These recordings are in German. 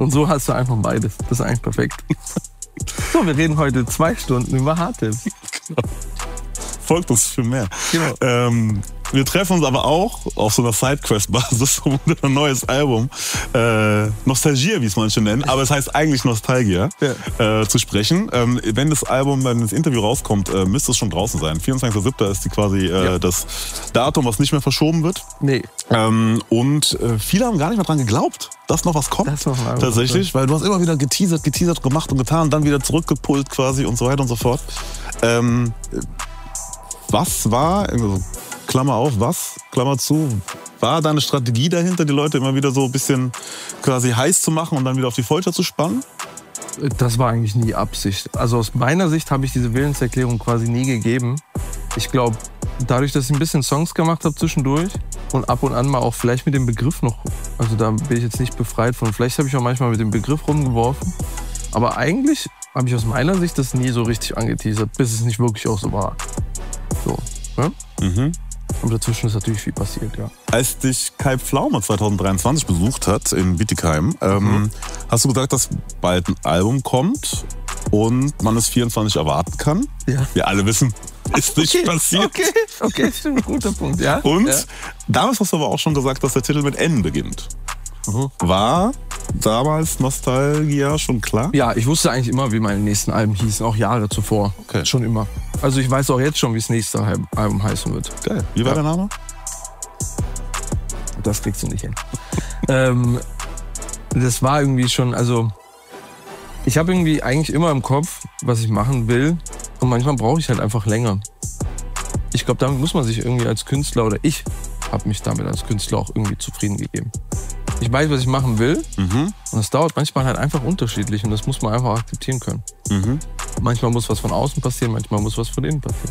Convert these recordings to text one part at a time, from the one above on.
Und so hast du einfach beides. Das ist eigentlich perfekt. So, wir reden heute 2 Stunden über Hardtips. Genau. Folgt uns für mehr. Genau. Wir treffen uns aber auch auf so einer Sidequest-Basis, um ein neues Album, Nostalgia, wie es manche nennen, aber es heißt eigentlich Nostalgia, zu sprechen. Wenn das Interview rauskommt, müsste es schon draußen sein. 24.07. ist quasi das Datum, was nicht mehr verschoben wird. Nee. Und viele haben gar nicht mehr dran geglaubt, dass noch was kommt. Das ist noch ein Album, tatsächlich, weil du hast immer wieder geteasert, gemacht und getan, dann wieder zurückgepult quasi und so weiter und so fort. Was war, also Klammer auf, was, Klammer zu, war deine Strategie dahinter, die Leute immer wieder so ein bisschen quasi heiß zu machen und dann wieder auf die Folter zu spannen? Das war eigentlich nie Absicht. Also aus meiner Sicht habe ich diese Willenserklärung quasi nie gegeben. Ich glaube, dadurch, dass ich ein bisschen Songs gemacht habe zwischendurch und ab und an mal auch vielleicht mit dem Begriff noch, also da bin ich jetzt nicht befreit von, vielleicht habe ich auch manchmal mit dem Begriff rumgeworfen, aber eigentlich habe ich aus meiner Sicht das nie so richtig angeteasert, bis es nicht wirklich auch so war. So, ne? Mhm. Und dazwischen ist natürlich viel passiert, ja. Als dich Kai Pflaume 2023 besucht hat in Bietigheim, hast du gesagt, dass bald ein Album kommt und man es 24 erwarten kann. Ja. Wir alle wissen, ist nicht passiert. Okay, stimmt, guter Punkt, ja. Und damals hast du aber auch schon gesagt, dass der Titel mit N beginnt. War damals Nostalgia schon klar? Ja, ich wusste eigentlich immer, wie meine nächsten Alben hießen, auch Jahre zuvor. Okay. Schon immer. Also ich weiß auch jetzt schon, wie das nächste Album heißen wird. Geil. Wie war der Name? Das kriegst du nicht hin. Das war irgendwie schon, also ich habe irgendwie eigentlich immer im Kopf, was ich machen will. Und manchmal brauche ich halt einfach länger. Ich glaube, damit muss man sich irgendwie als Künstler, oder ich habe mich damit als Künstler auch irgendwie zufrieden gegeben. Ich weiß, was ich machen will, und das dauert manchmal halt einfach unterschiedlich und das muss man einfach akzeptieren können. Manchmal muss was von außen passieren, manchmal muss was von innen passieren.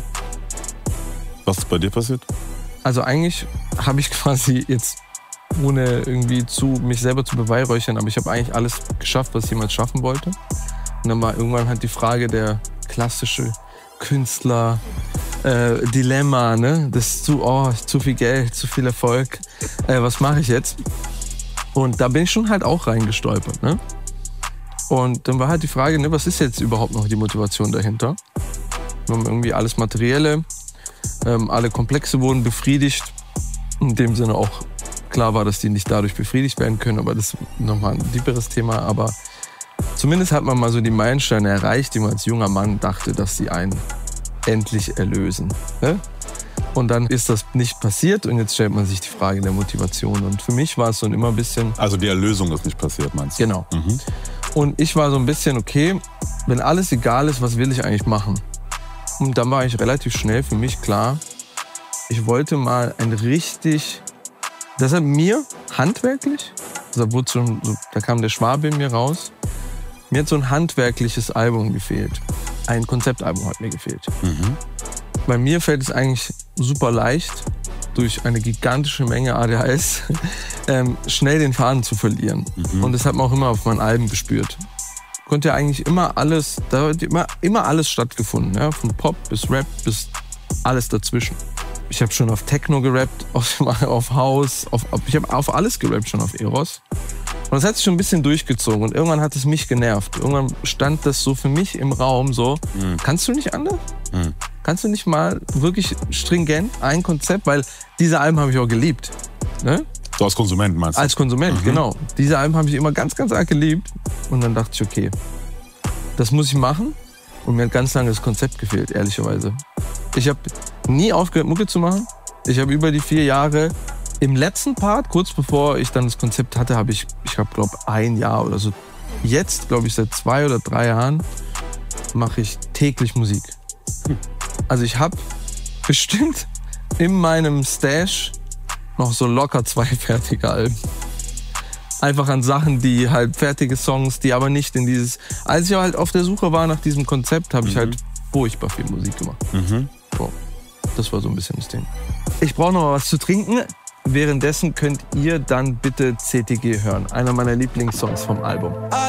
Was ist bei dir passiert? Also eigentlich habe ich quasi jetzt, ohne irgendwie mich selber zu beweihräuchern, aber ich habe eigentlich alles geschafft, was ich jemals schaffen wollte. Und dann war irgendwann halt die Frage, der klassische Künstler, Dilemma, ne? Das ist zu viel Geld, zu viel Erfolg. Was mache ich jetzt? Und da bin ich schon halt auch reingestolpert, ne? Und dann war halt die Frage, ne, was ist jetzt überhaupt noch die Motivation dahinter? Wir haben irgendwie alles Materielle, alle Komplexe wurden befriedigt. In dem Sinne auch klar war, dass die nicht dadurch befriedigt werden können, aber das ist nochmal ein tieferes Thema. Aber zumindest hat man mal so die Meilensteine erreicht, die man als junger Mann dachte, dass sie einen endlich erlösen, ne? Und dann ist das nicht passiert und jetzt stellt man sich die Frage der Motivation. Und für mich war es so immer ein bisschen... Also die Erlösung ist nicht passiert, meinst du? Genau. Und ich war so ein bisschen, okay, wenn alles egal ist, was will ich eigentlich machen? Und dann war ich relativ schnell für mich klar, ich wollte mal ein richtig... Das hat mir handwerklich, da kam der Schwabe in mir raus, mir hat so ein handwerkliches Album gefehlt. Ein Konzeptalbum hat mir gefehlt. Bei mir fällt es eigentlich super leicht, durch eine gigantische Menge ADHS schnell den Faden zu verlieren. Und das hat man auch immer auf meinen Alben gespürt. Konnte ja eigentlich immer alles, da hat immer alles stattgefunden. Ja? Von Pop bis Rap bis alles dazwischen. Ich habe schon auf Techno gerappt, auf House, ich habe auf alles gerappt, schon auf Eros. Und das hat sich schon ein bisschen durchgezogen und irgendwann hat es mich genervt. Irgendwann stand das so für mich im Raum so, kannst du nicht anders? Kannst du nicht mal wirklich stringent ein Konzept, weil diese Alben habe ich auch geliebt. Ne? So als Konsument meinst du? Als Konsument, genau. Diese Alben habe ich immer ganz, ganz arg geliebt. Und dann dachte ich, okay, das muss ich machen. Und mir hat ganz lange das Konzept gefehlt, ehrlicherweise. Ich habe nie aufgehört, Mucke zu machen. Ich habe über die 4 Jahre im letzten Part, kurz bevor ich dann das Konzept hatte, habe ich glaube 1 Jahr oder so. Jetzt, glaube ich, seit 2 oder 3 Jahren mache ich täglich Musik. Also ich habe bestimmt in meinem Stash noch so locker 2 fertige Alben. Einfach an Sachen, die halt fertige Songs, die aber nicht in dieses... Als ich halt auf der Suche war nach diesem Konzept, habe ich halt furchtbar viel Musik gemacht. So, das war so ein bisschen das Ding. Ich brauche noch mal was zu trinken. Währenddessen könnt ihr dann bitte CTG hören. Einer meiner Lieblingssongs vom Album.